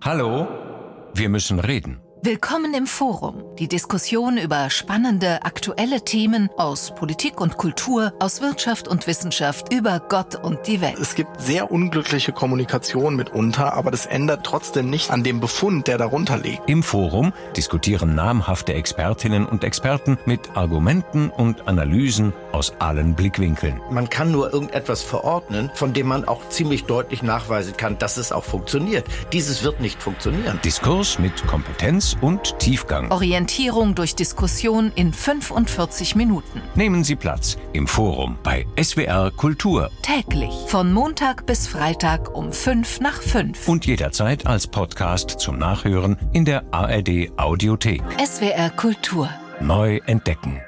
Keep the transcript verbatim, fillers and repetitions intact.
Hallo, wir müssen reden. Willkommen im Forum. Die Diskussion über spannende, aktuelle Themen aus Politik und Kultur, aus Wirtschaft und Wissenschaft, über Gott und die Welt. Es gibt sehr unglückliche Kommunikation mitunter, aber das ändert trotzdem nicht an dem Befund, der darunter liegt. Im Forum diskutieren namhafte Expertinnen und Experten mit Argumenten und Analysen aus allen Blickwinkeln. Man kann nur irgendetwas verordnen, von dem man auch ziemlich deutlich nachweisen kann, dass es auch funktioniert. Dieses wird nicht funktionieren. Diskurs mit Kompetenz und Tiefgang. Orientierung durch Diskussion in fünfundvierzig Minuten. Nehmen Sie Platz im Forum bei S W R Kultur. Täglich von Montag bis Freitag um fünf nach fünf. Und jederzeit als Podcast zum Nachhören in der A R D Audiothek. S W R Kultur. Neu entdecken.